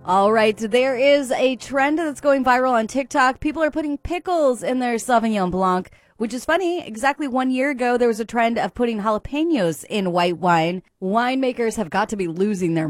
All right, there is a trend that's going viral on TikTok. People are putting pickles in their Sauvignon Blanc, which is funny. Exactly 1 year ago, there was a trend of putting jalapenos in white wine. Winemakers have got to be losing their